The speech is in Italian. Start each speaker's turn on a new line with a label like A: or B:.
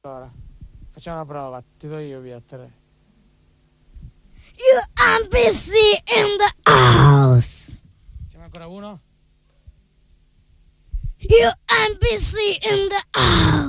A: Allora, facciamo una prova, ti do io via 3.
B: UMPC in the house.
A: Facciamo ancora uno?
B: UMPC in the house.